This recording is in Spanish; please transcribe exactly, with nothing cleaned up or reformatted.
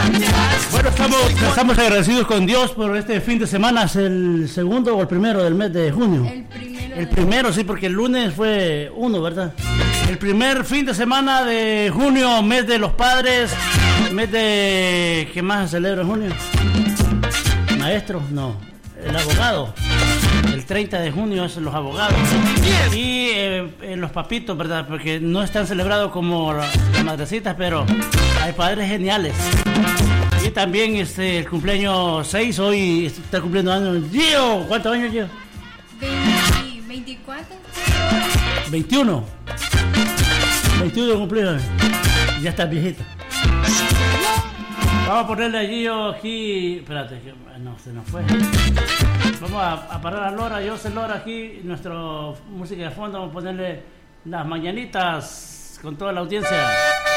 Bueno, estamos, estamos agradecidos con Dios por este fin de semana. ¿Es el segundo o el primero del mes de junio? El primero. El primero, sí, porque el lunes fue uno, ¿verdad? El primer fin de semana de junio, mes de los padres, mes de... ¿Qué más se celebra en junio? Maestro, no, el abogado. El treinta de junio es los abogados. Y eh, eh, los papitos, ¿verdad? Porque no están celebrados como las madrecitas, pero hay padres geniales. Y también este, el cumpleaños seis, hoy está cumpliendo años. Gio, ¿cuántos años Gio? veinticuatro. veintiuno. veintiuno cumpleaños. Ya está viejita. Vamos a ponerle a Gio aquí. Espérate, que no, se nos fue. Vamos a, a parar a Lora, yo sé Lora aquí, nuestra música de fondo. Vamos a ponerle las mañanitas con toda la audiencia.